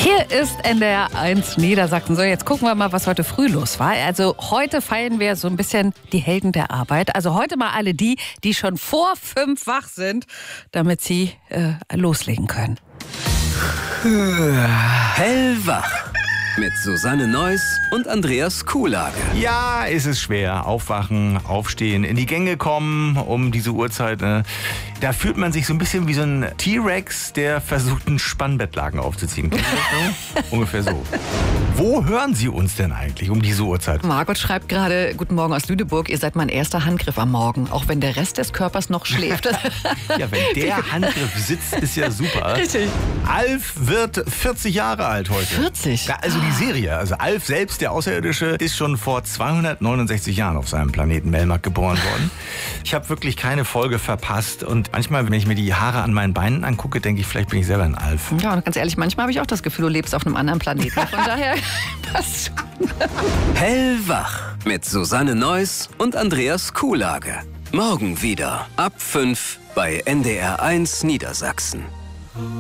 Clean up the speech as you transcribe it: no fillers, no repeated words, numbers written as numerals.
Hier ist NDR 1 Niedersachsen. So, jetzt gucken wir mal, was heute früh los war. Also heute feiern wir so ein bisschen die Helden der Arbeit. Also heute mal alle die schon vor 5 wach sind, damit sie loslegen können. Hellwach mit Susanne Neuss und Andreas Kuhlage. Ja, ist es schwer. Aufwachen, aufstehen, in die Gänge kommen um diese Uhrzeit. Da fühlt man sich so ein bisschen wie so ein T-Rex, der versucht, einen Spannbettlaken aufzuziehen. Kennt ihr das so? Ungefähr so. Wo hören Sie uns denn eigentlich um diese Uhrzeit? Margot schreibt gerade, guten Morgen aus Lüneburg, ihr seid mein erster Handgriff am Morgen, auch wenn der Rest des Körpers noch schläft. Ja, wenn der Handgriff sitzt, ist ja super. Richtig. Alf wird 40 Jahre alt heute. 40? Ja, also die Serie. Also Alf selbst, der Außerirdische, ist schon vor 269 Jahren auf seinem Planeten Melmac geboren worden. Ich habe wirklich keine Folge verpasst. Und manchmal, wenn ich mir die Haare an meinen Beinen angucke, denke ich, vielleicht bin ich selber ein Alf. Ja, und ganz ehrlich, manchmal habe ich auch das Gefühl, du lebst auf einem anderen Planeten. Von daher passt schon. Hellwach mit Susanne Neuss und Andreas Kuhlage. Morgen wieder ab 5 bei NDR 1 Niedersachsen.